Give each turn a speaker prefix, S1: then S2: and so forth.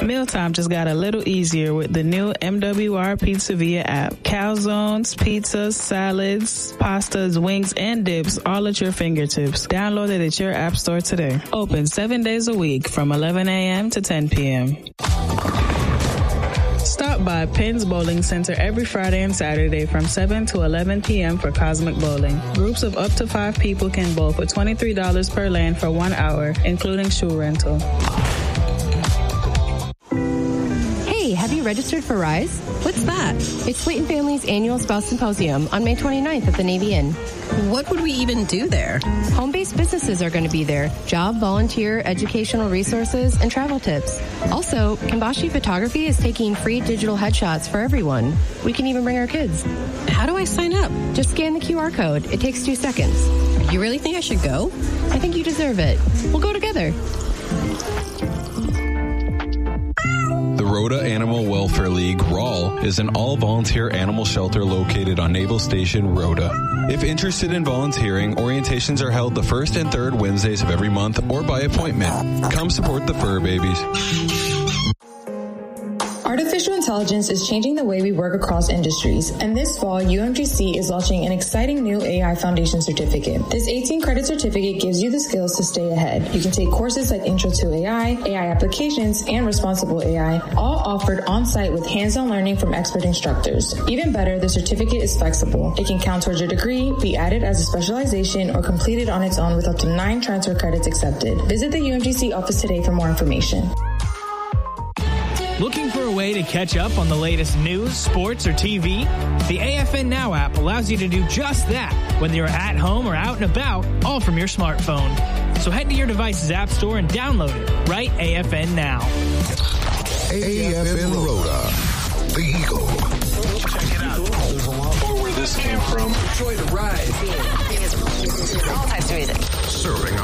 S1: Mealtime just got a little easier with the new MWR Pizza Via app. Calzones, pizzas, salads, pastas, wings, and dips all at your fingertips. Download it at your app store today. Open 7 days a week from 11 a.m. to 10 p.m. Stop by Penn's Bowling Center every Friday and Saturday from 7 to 11 p.m. for Cosmic Bowling. Groups of up to 5 people can bowl for $23 per lane for 1 hour, including shoe rental.
S2: Hey, have you registered for RISE? What's that? It's Slayton Family's annual Spouse Symposium on May 29th at the Navy Inn.
S3: What would we even do there?
S2: Home-based businesses are going to be there. Job, volunteer, educational resources, and travel tips. Also, Kimbashi Photography is taking free digital headshots for everyone. We can even bring our kids.
S3: How do I sign up?
S2: Just scan the QR code. It takes 2 seconds.
S3: You really think I should go?
S2: I think you deserve it. We'll go together.
S4: The Rhoda Animal Welfare League, RAL, is an all-volunteer animal shelter located on Naval Station, Rhoda. If interested in volunteering, orientations are held the first and third Wednesdays of every month or by appointment. Come support the fur babies.
S5: Artificial intelligence is changing the way we work across industries, and this fall, UMGC is launching an exciting new AI Foundation Certificate. This 18-credit certificate gives you the skills to stay ahead. You can take courses like Intro to AI, AI Applications, and Responsible AI, all offered on-site with hands-on learning from expert instructors. Even better, the certificate is flexible. It can count towards your degree, be added as a specialization, or completed on its own with up to 9 transfer credits accepted. Visit the UMGC office today for more information.
S6: Looking for a way to catch up on the latest news, sports, or TV? The AFN Now app allows you to do just that, whether you're at home or out and about, all from your smartphone. So head to your device's app store and download it. Write AFN Now.
S7: AFN Rhoda, the Eagle.
S8: Check it out. There's a lot more where this came from.
S9: Enjoy the ride.
S10: All types of music.
S7: Serving